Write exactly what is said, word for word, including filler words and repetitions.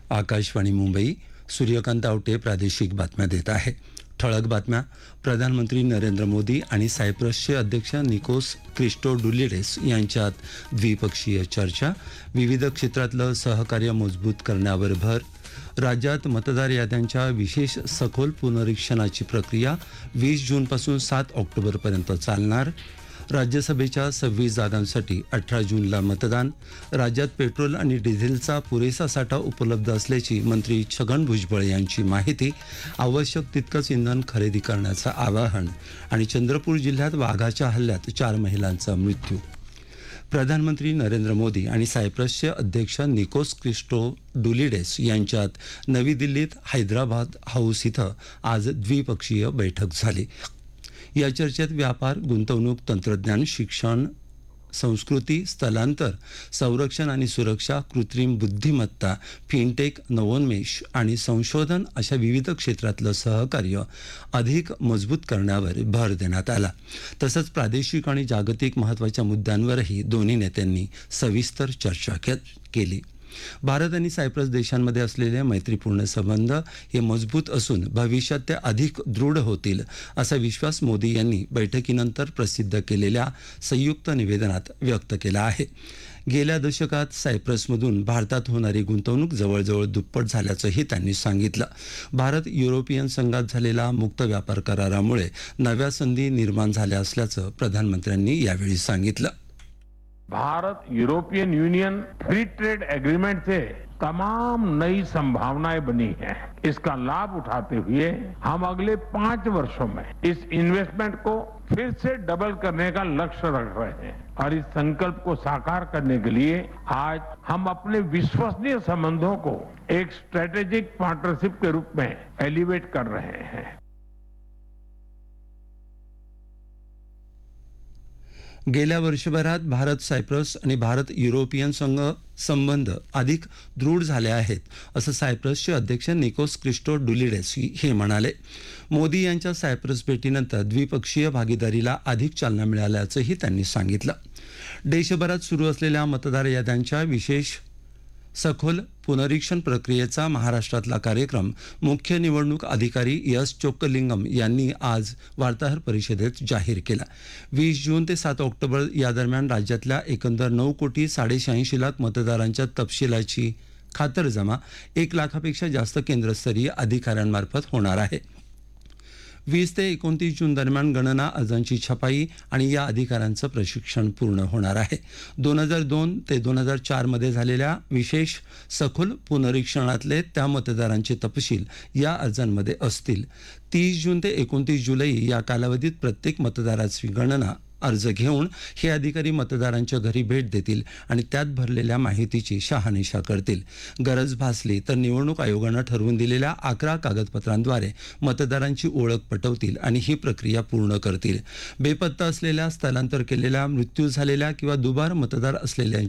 आकाशवाणी मुंबई. सूर्यकांत आवटे प्रादेशिक बातम्या देत आहे. ठळक बातम्या. प्रधानमंत्री नरेंद्र मोदी आणि सायप्रसचे अध्यक्ष निकोस क्रिस्टोडुलिडेस यांच्यात द्विपक्षीय चर्चा. विविध क्षेत्रातलं सहकार्य मजबूत करण्यावर भर. राज्यात मतदार याद्यांच्या विशेष सखोल पुनरीक्षणाची प्रक्रिया वीस जूनपासून सात ऑक्टोबरपर्यंत चालणार. राज्यसभेच्या सव्वीस जागांसाठी अठरा जूनला मतदान. राज्यात पेट्रोल आणि डिझेलचा पुरेसा साठा उपलब्ध असल्याची मंत्री छगन भुजबळ यांची माहिती. आवश्यक तितकंच इंधन खरेदी करण्याचं आवाहन. आणि चंद्रपूर जिल्ह्यात वाघाच्या हल्ल्यात चार महिलांचा मृत्यू. प्रधानमंत्री नरेंद्र मोदी आणि सायप्रसचे अध्यक्ष निकोस क्रिस्टोडुलिडेस यांच्यात नवी दिल्लीत हैदराबाद हाऊस इथं आज द्विपक्षीय बैठक झाली. या चर्चेत व्यापार, गुंतवणूक, तंत्रज्ञान, शिक्षण, संस्कृती, स्थलांतर, संरक्षण आणि सुरक्षा, कृत्रिम बुद्धिमत्ता, फिनटेक, नवोन्मेष आणि संशोधन अशा विविध क्षेत्रातलं सहकार्य अधिक मजबूत करण्यावर भर देण्यात आला. तसंच प्रादेशिक आणि जागतिक महत्त्वाच्या मुद्द्यांवरही दोन्ही नेत्यांनी सविस्तर चर्चा केली. भारत आणि सायप्रस देशांमध्ये असलेले मैत्रीपूर्ण संबंध हे मजबूत असून भविष्यात ते अधिक दृढ होतील असा विश्वास मोदी यांनी बैठकीनंतर प्रसिद्ध केलेल्या संयुक्त निवेदनात व्यक्त केला आहे. गेल्या दशकात सायप्रसमधून भारतात होणारी गुंतवणूक जवळजवळ दुप्पट झाल्याचंही त्यांनी सांगितलं. भारत युरोपियन संघात झालेला मुक्त व्यापार करारामुळे नव्या संधी निर्माण झाल्या असल्याचं प्रधानमंत्र्यांनी यावेळी सांगितलं. Bharat European union free trade agreement से तमाम नई संभावनाएं बनी हैं। इसका लाभ उठाते हुए हम अगले पांच वर्षों में इस इन्वेस्टमेंट को फिर से डबल करने का लक्ष्य रख रहे हैं और इस संकल्प को साकार करने के लिए आज हम अपने विश्वसनीय संबंधों को एक स्ट्रेटेजिक पार्टनरशिप के रूप में एलिवेट कर रहे हैं. गेल्या वर्षभरात भारत सायप्रस आणि भारत युरोपियन संघ संबंध अधिक दृढ झाले आहेत असं सायप्रसचे अध्यक्ष निकोस क्रिस्टोडुलिडेस हे म्हणाले. मोदी यांच्या सायप्रस भेटीनंतर द्विपक्षीय भागीदारीला अधिक चालना मिळाल्याचंही त्यांनी सांगितलं. देशभरात सुरू असलेल्या मतदार याद्यांच्या विशेष सखोल पुनरीक्षण प्रक्रियेचा महाराष्ट्रातला कार्यक्रम मुख्य निवडणूक अधिकारी यस चोक्कलिंगम यांनी आज वार्ताहर परिषदेत जाहीर केला. वीस जून ते सात ऑक्टोबर या दरम्यान राज्यातल्या एकंदर नऊ कोटी साडेशहाऐंशी लाख मतदारांच्या तपशिलाची खातरजमा एक लाखापेक्षा जास्त केंद्रस्तरीय अधिकाऱ्यांमार्फत होणार आहे. वीस ते एकोणतीस जून दरम्यान गणना, अर्जांची छपाई आणि या अधिकाऱ्यांचं प्रशिक्षण पूर्ण होणार आहे. दोन हजार दोन ते दोन हजार चार मध्ये झालेल्या विशेष सखोल पुनरीक्षणातले त्या मतदारांचे तपशील या अर्जांमध्ये असतील. तीस जून ते एकोणतीस जुलै या कालावधीत प्रत्येक मतदाराची गणना अर्ज घेऊन हे अधिकारी मतदारांच्या घरी भेट देतील आणि त्यात भरलेल्या माहितीची शहानिशा करतील. गरज भासली तर निवडणूक आयोगानं ठरवून दिलेल्या अकरा कागदपत्रांद्वारे मतदारांची ओळख पटवतील आणि ही प्रक्रिया पूर्ण करतील. बेपत्ता असलेल्या, स्थलांतर केलेल्या, मृत्यू झालेल्या किंवा दुबार मतदार असलेल्या